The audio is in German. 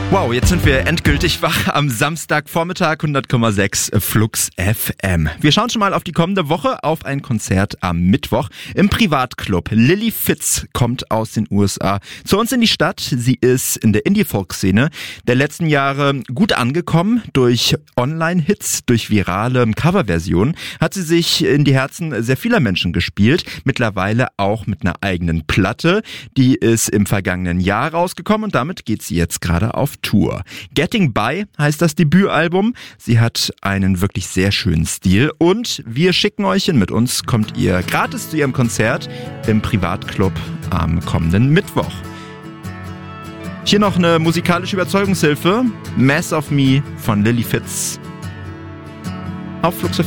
Wow, jetzt sind wir endgültig wach am Samstagvormittag, 100,6 Flux FM. Wir schauen schon mal auf die kommende Woche, auf ein Konzert am Mittwoch im Privatclub. Lily Fitz kommt aus den USA zu uns in die Stadt. Sie ist in der Indie-Folk-Szene der letzten Jahre gut angekommen. Durch Online-Hits, durch virale Coverversionen hat sie sich in die Herzen sehr vieler Menschen gespielt. Mittlerweile auch mit einer eigenen Platte. Die ist im vergangenen Jahr rausgekommen und damit geht sie jetzt gerade auf Tour. Getting By heißt das Debütalbum. Sie hat einen wirklich sehr schönen Stil und wir schicken euch hin. Mit uns kommt ihr gratis zu ihrem Konzert im Privatclub am kommenden Mittwoch. Hier noch eine musikalische Überzeugungshilfe. Mass of Me von Lily Fitz auf Flux FM.